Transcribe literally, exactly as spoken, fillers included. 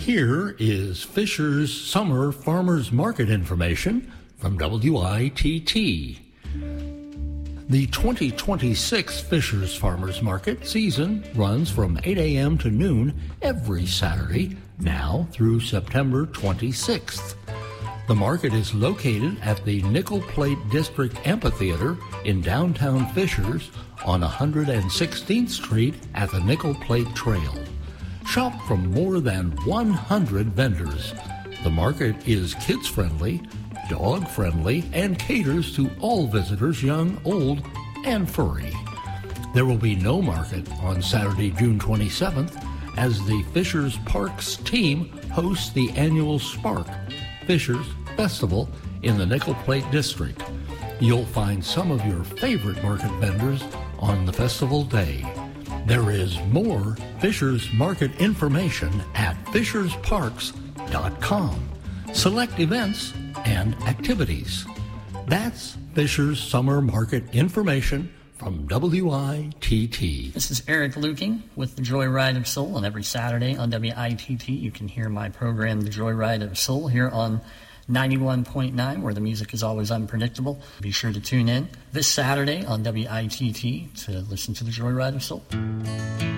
here is Fisher's Summer Farmers Market information from W I T T. The twenty twenty-six Fisher's Farmers Market season runs from eight a.m. to noon every Saturday, now through September twenty-sixth. The market is located at the Nickel Plate District Amphitheater in downtown Fishers on one hundred sixteenth Street at the Nickel Plate Trail. Shop from more than one hundred vendors. The market is kids-friendly, dog-friendly, and caters to all visitors, young, old, and furry. There will be no market on Saturday, June twenty-seventh, as the Fishers Parks team hosts the annual Spark Fishers Festival in the Nickel Plate District. You'll find some of your favorite market vendors on the festival day. There is more Fishers Market information at fishers parks dot com. Select events and activities. That's Fishers Summer Market information from W I T T. This is Eric Luking with The Joyride of Soul, and every Saturday on W I T T you can hear my program, The Joyride of Soul, here on ninety-one point nine, where the music is always unpredictable. Be sure to tune in this Saturday on W I T T to listen to The Joyride of Soul.